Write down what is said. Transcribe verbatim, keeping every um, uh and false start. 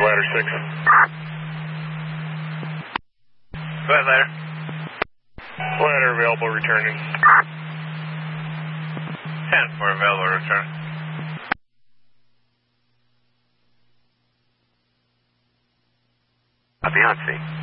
ladder six. Go ahead, ladder. Ladder available, returning. ten for available, return. Beyonce.